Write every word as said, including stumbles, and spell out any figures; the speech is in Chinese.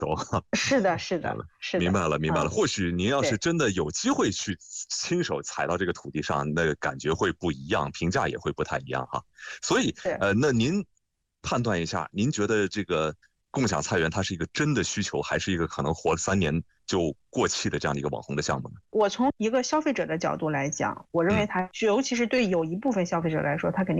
懂。 是的，是的，是的。 明白了，明白了。 嗯、 或许您要是对真的有机会去亲手踩到这个土地上，那个感觉会不一样，评价也会不太一样哈。所以， 是。 呃，那您判断一下，您觉得这个共享菜园它是一个真的需求，还是一个可能活了三年就过气的这样的一个网红的项目呢？ 我从一个消费者的角度来讲，我认为嗯。 它，尤其是对有一部分消费者来说，它肯定